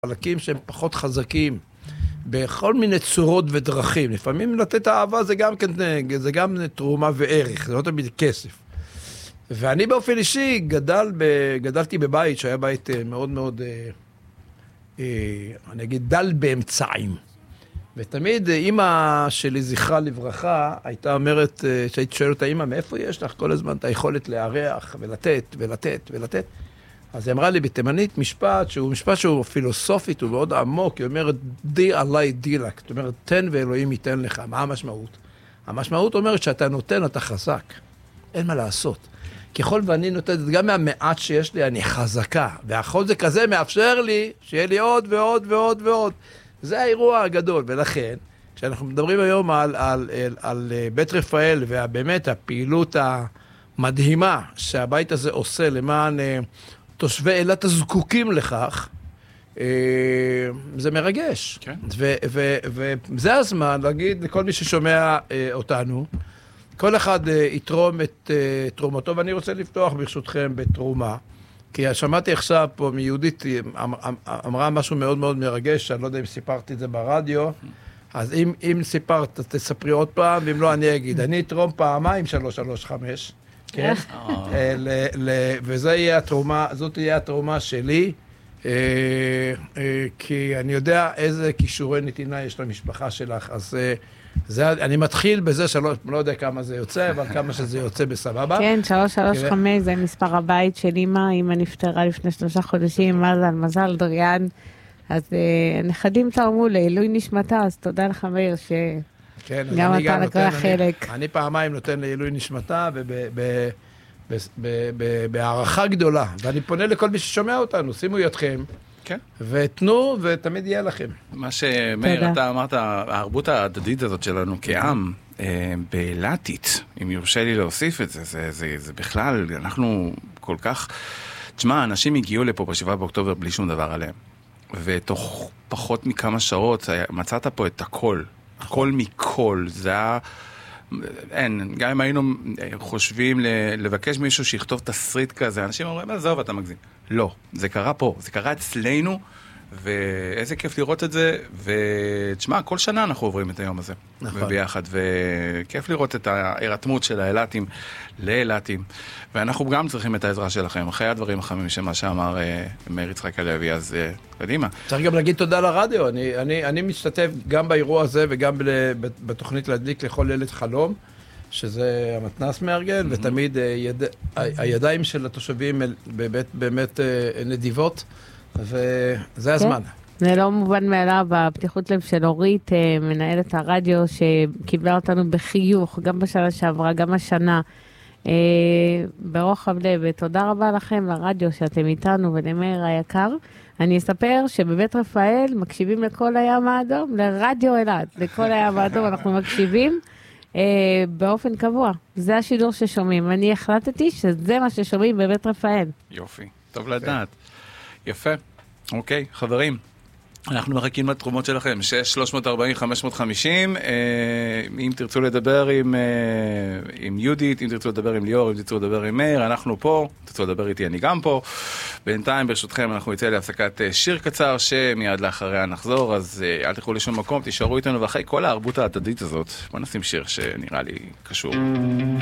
חלקים שהם פחות חזקים בכל מיני צורות ודרכים. לפעמים לתת אהבה זה גם כן, זה גם תרומה וערך, זה לא תמיד כסף. ואני באופן אישי גדלתי בבית שהיה בית מאוד מאוד, אני אגיד, דל באמצעים. ותמיד אמא שלי, זכרה לברכה, הייתה אומרת, שהייתי שואל אותה, אמא, מאיפה יש לך כל הזמן את היכולת לארח ולתת ולתת ולתת? אז היא אמרה לי בתימנית משפט שהוא פילוסופית, הוא מאוד עמוק, היא אומרת, די עלי דילק, זאת אומרת, תן ואלוהים ייתן לך. מה המשמעות? המשמעות אומרת שאתה נותן, אתה חזק. אין מה לעשות. ככל ואני נותנת, גם מהמעט שיש לי, אני חזקה. והחול זה כזה מאפשר לי, שיהיה לי עוד ועוד ועוד ועוד. זה האירוע הגדול, ולכן, כשאנחנו מדברים היום על בית רפאל, ובאמת הפעילות המדהימה שהבית הזה עושה למען תושבי אילת הזקוקים לכך, זה מרגש. כן. וזה הזמן להגיד לכל מי ששומע אותנו, כל אחד יתרום את תרומתו, ואני רוצה לפתוח ברשותכם בתרומה, כי שמעתי עכשיו פה מיהודית, אמרה משהו מאוד מאוד מרגש, אני לא יודע אם סיפרתי את זה ברדיו, אז אם סיפרת, תספרי עוד פעם, ואם לא, אני אגיד. אני אתרום פעמיים 335, כן? וזאת תהיה התרומה שלי, כי אני יודע איזה כישורי נתינה יש למשפחה שלך, אז אני מתחיל בזה לא יודע כמה זה יוצא, אבל כמה שזה יוצא בסבבה. כן, 335 זה מספר הבית של אמא נפטרה לפני 3 חודשים, מזל דריאן, אז הנכדים תרמו לעילוי נשמתה, אז תודה לך מאיר שגם אתה לקרח חלק. אני פעמיים נותן לעילוי נשמתה, בהערכה גדולה, ואני פונה לכל מי ששומע אותנו, שימו ידכם, ותנו, ותמיד יהיה לכם. מה שמאיר, אתה אמרת, הערבות ההדדית הזאת שלנו כעם, באילתית, אם יורשה לי להוסיף את זה, זה בכלל, אנחנו כל כך, תשמע, אנשים הגיעו לפה ב7 באוקטובר בלי שום דבר עליהם, ותוך פחות מכמה שעות מצאת פה את הכל, הכל מכל, זה היה, אין, גם אם היינו חושבים לבקש מישהו שיכתוב תסריט כזה, אנשים אומרים, עזוב, אתה מגזים. לא, זה קרה פה, זה קרה אצלנו, ואיזה כיף לראות את זה, ותשמע, כל שנה אנחנו עוברים את היום הזה, נכון. וביחד, וכיף לראות את ההירתמות של האילתים לאילתים, ואנחנו גם צריכים את העזרה שלכם, אחרי הדברים החמים שמה שאמר מאיר יצחק הלוי, אז קדימה. צריך גם להגיד תודה לרדיו, אני משתתף גם באירוע הזה, וגם בתוכנית להדליק לכל ילד חלום, שזה המתנ"ס מארגן, ותמיד הידיים של התושבים באמת נדיבות, וזה הזמן. זה לא מובן מאליו, בפתיחות לב של אורית, מנהלת הרדיו, שקיבלה אותנו בחיוך, גם בשנה שעברה, גם השנה, ברוחב לב, ותודה רבה לכם לרדיו שאתם איתנו, ולמאיר היקר. אני אספר שבבית רפאל מקשיבים לכל הים האדום, לרדיו אילת, לכל הים האדום אנחנו מקשיבים, באופן קבוע. זה השידור ששומעים. אני החלטתי שזה מה ששומעים בבית רפאל. יופי, טוב לדעת. יפה. אוקיי, חברים. אנחנו מחכים לתרומות שלכם. 6-340-550. אם תרצו לדבר עם יהודית, אם תרצו לדבר עם ליאור, אם תרצו לדבר עם מאיר, אנחנו פה. תרצו לדבר איתי, אני גם פה. בינתיים, ברשותכם, אנחנו יצא להפסקת שיר קצר, שמיד לאחריה נחזור, אז אל תלכו לשום מקום, תישארו איתנו, ואחרי כל הערבות ההדדית הזאת, בוא נשים שיר שנראה לי קשור.